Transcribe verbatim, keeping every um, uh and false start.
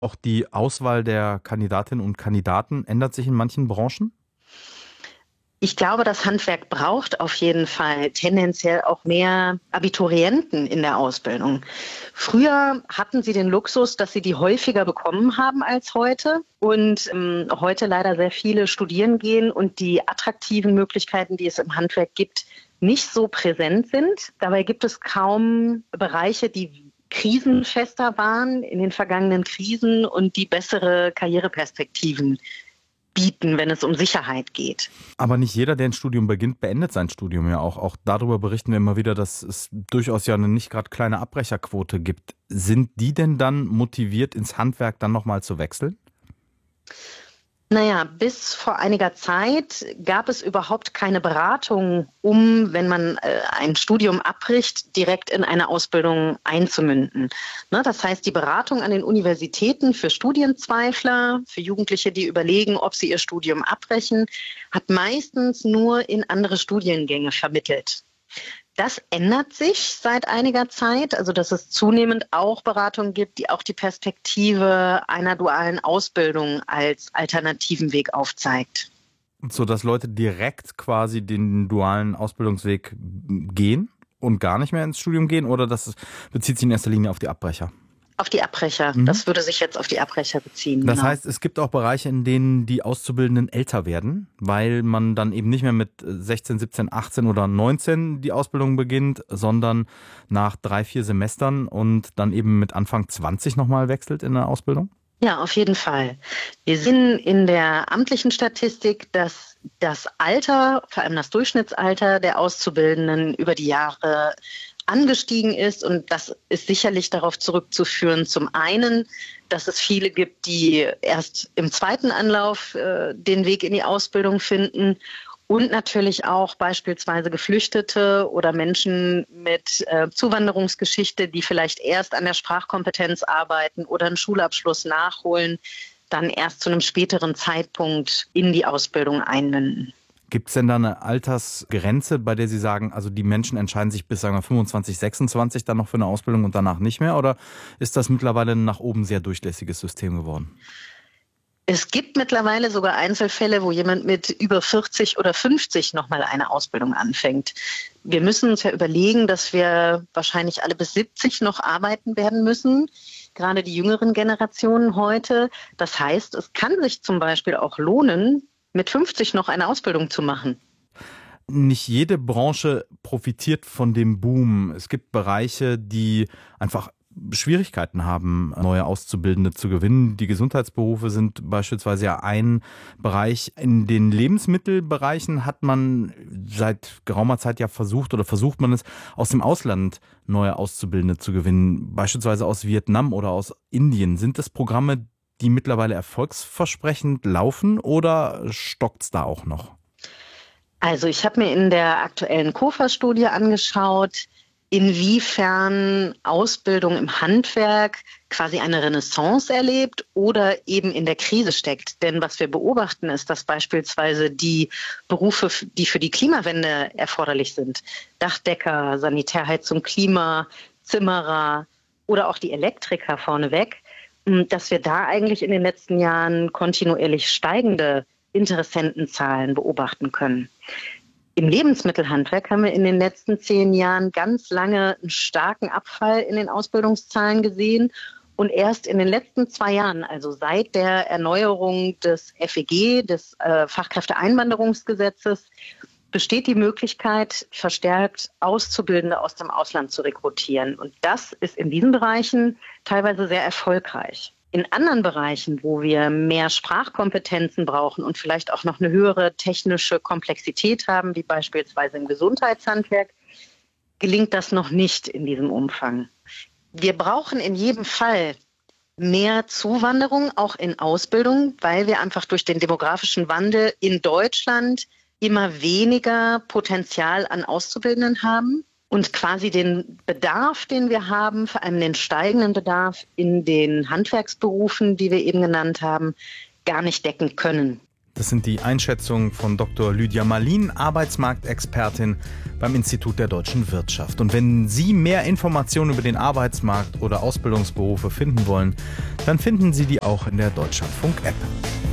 Auch die Auswahl der Kandidatinnen und Kandidaten ändert sich in manchen Branchen? Ich glaube, das Handwerk braucht auf jeden Fall tendenziell auch mehr Abiturienten in der Ausbildung. Früher hatten sie den Luxus, dass sie die häufiger bekommen haben als heute und ähm, heute leider sehr viele studieren gehen und die attraktiven Möglichkeiten, die es im Handwerk gibt, nicht so präsent sind. Dabei gibt es kaum Bereiche, die krisenfester waren in den vergangenen Krisen und die bessere Karriereperspektiven bieten, wenn es um Sicherheit geht. Aber nicht jeder, der ein Studium beginnt, beendet sein Studium ja auch. Auch darüber berichten wir immer wieder, dass es durchaus ja eine nicht gerade kleine Abbrecherquote gibt. Sind die denn dann motiviert, ins Handwerk dann nochmal zu wechseln? Naja, bis vor einiger Zeit gab es überhaupt keine Beratung, um, wenn man äh, ein Studium abbricht, direkt in eine Ausbildung einzumünden. Ne, das heißt, die Beratung an den Universitäten für Studienzweifler, für Jugendliche, die überlegen, ob sie ihr Studium abbrechen, hat meistens nur in andere Studiengänge vermittelt. Das ändert sich seit einiger Zeit, also dass es zunehmend auch Beratungen gibt, die auch die Perspektive einer dualen Ausbildung als alternativen Weg aufzeigt. So dass Leute direkt quasi den dualen Ausbildungsweg gehen und gar nicht mehr ins Studium gehen, oder das bezieht sich in erster Linie auf die Abbrecher? Auf die Abbrecher. Mhm. Das würde sich jetzt auf die Abbrecher beziehen. Das genau. heißt, es gibt auch Bereiche, in denen die Auszubildenden älter werden, weil man dann eben nicht mehr mit sechzehn, siebzehn, achtzehn oder neunzehn die Ausbildung beginnt, sondern nach drei, vier Semestern und dann eben mit Anfang zwanzig nochmal wechselt in der Ausbildung? Ja, auf jeden Fall. Wir sehen in der amtlichen Statistik, dass das Alter, vor allem das Durchschnittsalter der Auszubildenden über die Jahre angestiegen ist, und das ist sicherlich darauf zurückzuführen, zum einen, dass es viele gibt, die erst im zweiten Anlauf äh, den Weg in die Ausbildung finden, und natürlich auch beispielsweise Geflüchtete oder Menschen mit äh, Zuwanderungsgeschichte, die vielleicht erst an der Sprachkompetenz arbeiten oder einen Schulabschluss nachholen, dann erst zu einem späteren Zeitpunkt in die Ausbildung einmünden. Gibt es denn da eine Altersgrenze, bei der Sie sagen, also die Menschen entscheiden sich bis, sagen wir, fünfundzwanzig, sechsundzwanzig dann noch für eine Ausbildung und danach nicht mehr? Oder ist das mittlerweile ein nach oben sehr durchlässiges System geworden? Es gibt mittlerweile sogar Einzelfälle, wo jemand mit über vierzig oder fünfzig nochmal eine Ausbildung anfängt. Wir müssen uns ja überlegen, dass wir wahrscheinlich alle bis siebzig noch arbeiten werden müssen. Gerade die jüngeren Generationen heute. Das heißt, es kann sich zum Beispiel auch lohnen, mit fünfzig noch eine Ausbildung zu machen. Nicht jede Branche profitiert von dem Boom. Es gibt Bereiche, die einfach Schwierigkeiten haben, neue Auszubildende zu gewinnen. Die Gesundheitsberufe sind beispielsweise ja ein Bereich. In den Lebensmittelbereichen hat man seit geraumer Zeit ja versucht oder versucht man es, aus dem Ausland neue Auszubildende zu gewinnen, beispielsweise aus Vietnam oder aus Indien. Sind das Programme, die mittlerweile erfolgsversprechend laufen, oder stockt es da auch noch? Also ich habe mir in der aktuellen K O F A-Studie angeschaut, inwiefern Ausbildung im Handwerk quasi eine Renaissance erlebt oder eben in der Krise steckt. Denn was wir beobachten, ist, dass beispielsweise die Berufe, die für die Klimawende erforderlich sind, Dachdecker, Sanitärheizung, Klima, Zimmerer oder auch die Elektriker vorneweg, dass wir da eigentlich in den letzten Jahren kontinuierlich steigende Interessentenzahlen beobachten können. Im Lebensmittelhandwerk haben wir in den letzten zehn Jahren ganz lange einen starken Abfall in den Ausbildungszahlen gesehen. Und erst in den letzten zwei Jahren, also seit der Erneuerung des F E G, des äh, Fachkräfteeinwanderungsgesetzes, besteht die Möglichkeit, verstärkt Auszubildende aus dem Ausland zu rekrutieren. Und das ist in diesen Bereichen teilweise sehr erfolgreich. In anderen Bereichen, wo wir mehr Sprachkompetenzen brauchen und vielleicht auch noch eine höhere technische Komplexität haben, wie beispielsweise im Gesundheitshandwerk, gelingt das noch nicht in diesem Umfang. Wir brauchen in jedem Fall mehr Zuwanderung, auch in Ausbildung, weil wir einfach durch den demografischen Wandel in Deutschland immer weniger Potenzial an Auszubildenden haben und quasi den Bedarf, den wir haben, vor allem den steigenden Bedarf in den Handwerksberufen, die wir eben genannt haben, gar nicht decken können. Das sind die Einschätzungen von Doktor Lydia Marlin, Arbeitsmarktexpertin beim Institut der deutschen Wirtschaft. Und wenn Sie mehr Informationen über den Arbeitsmarkt oder Ausbildungsberufe finden wollen, dann finden Sie die auch in der Deutschlandfunk-App.